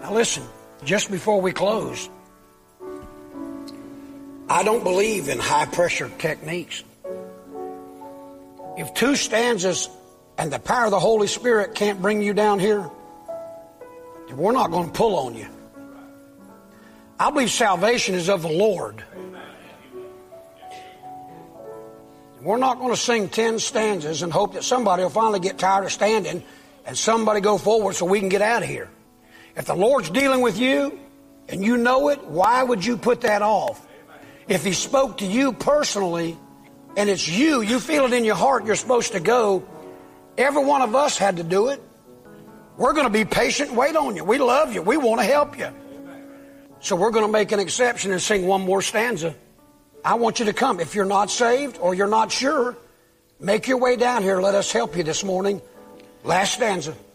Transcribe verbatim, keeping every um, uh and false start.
Now listen, just before we close, I don't believe in high pressure techniques. If two stanzas and the power of the Holy Spirit can't bring you down here, then we're not going to pull on you. I believe salvation is of the Lord. We're not going to sing ten stanzas and hope that somebody will finally get tired of standing and somebody go forward so we can get out of here. If the Lord's dealing with you and you know it, why would you put that off? If He spoke to you personally and it's you, you feel it in your heart, you're supposed to go. Every one of us had to do it. We're going to be patient and wait on you. We love you. We want to help you. So we're going to make an exception and sing one more stanza. I want you to come. If you're not saved or you're not sure, make your way down here. Let us help you this morning. Last stanza.